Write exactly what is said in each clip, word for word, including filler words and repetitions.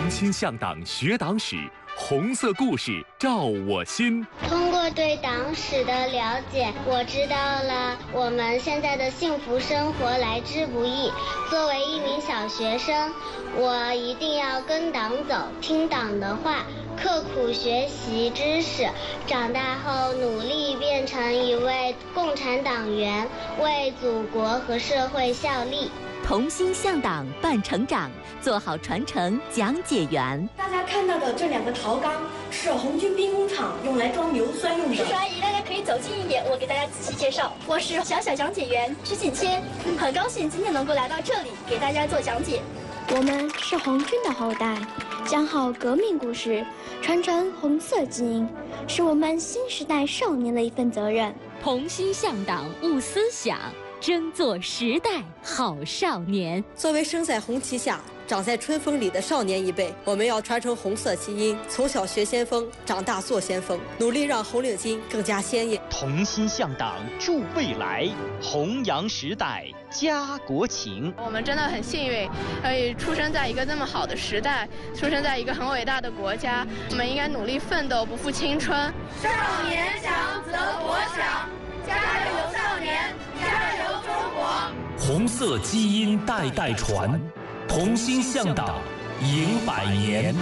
同心向党学党史，红色故事照我心。 通过对党史的了解，我知道了我们现在的幸福生活来之不易。作为一名小学生，我一定要跟党走，听党的话，刻苦学习知识，长大后努力变成一位共产党员，为祖国和社会效力。 同心向党办成长，做好传承讲解员。 大家看到的这两个陶缸是红军兵工厂用来装硫酸用的。 叔叔阿姨，大家可以走近一点，我给大家仔细介绍。我是小小讲解员施锦谦，很高兴今天能够来到这里给大家做讲解。 我们是红军的后代，讲好革命故事，传承红色基因，是我们新时代少年的一份责任。 同心向党悟思想，争做时代好少年。 作为生在红旗下，长在春风里的少年一辈，我们要传承红色基因，从小学先锋，长大做先锋，努力让红领巾更加鲜艳。 同心向党助未来，弘扬时代家国情。 我们真的很幸运，可以出生在一个那么好的时代，出生在一个很伟大的国家。我们应该努力奋斗，不负青春。 少年强则国强，加油少年，加油中国！ 红色基因代代传，同心向党迎百年。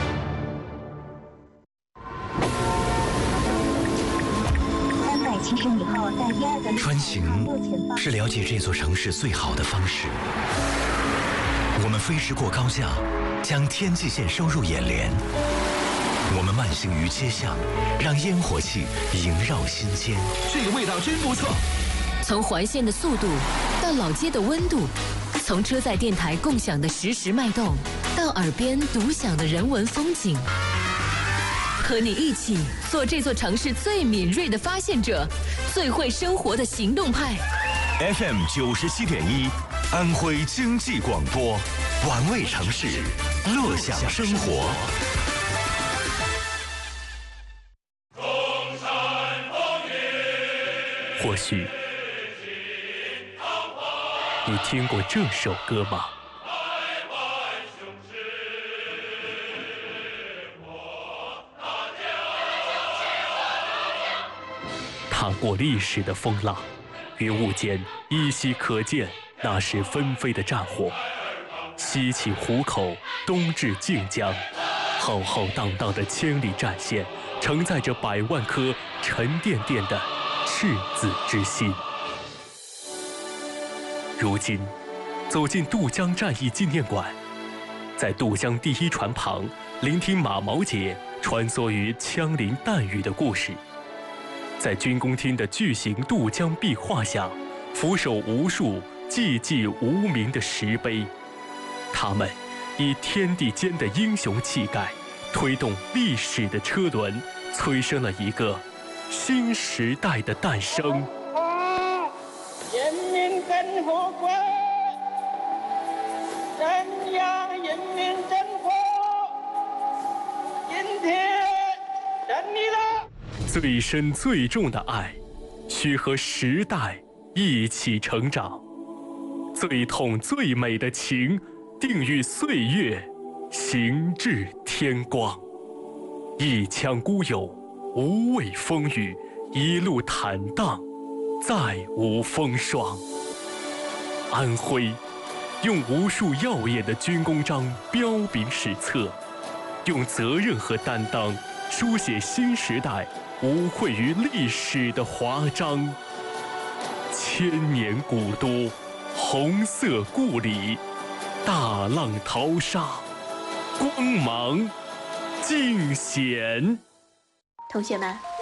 穿行是了解这座城市最好的方式。我们飞驰过高架，将天际线收入眼帘。我们慢行于街巷，让烟火气萦绕心间。 这个味道真不错。 从环线的速度到老街的温度，从车载电台共享的实时脉动，到耳边独享的人文风景，和你一起做这座城市最敏锐的发现者，最会生活的行动派。 F M 九十七点一，安徽经济广播，玩味城市，乐享生活。 或许你听过这首歌吗？踏过历史的风浪，云雾间依稀可见那时纷飞的战火。西起湖口，东至靖江，浩浩荡荡的千里战线，承载着百万颗沉甸甸的赤子之心。如今，走进渡江战役纪念馆，在渡江第一船旁，聆听马毛姐穿梭于枪林弹雨的故事。在军工厅的巨型渡江壁画下，俯首无数寂寂无名的石碑，他们以天地间的英雄气概，推动历史的车轮，催生了一个新时代的诞生。 人民真活过，人呀人民真活，今天等你了。 最深最重的爱，需和时代一起成长；最痛最美的情，定与岁月行至天光。一腔孤勇，无畏风雨，一路坦荡，再无风霜。安徽用无数耀眼的军功章彪炳史册，用责任和担当书写新时代无愧于历史的华章。千年古都，红色故里，大浪淘沙，光芒尽显。 同学们，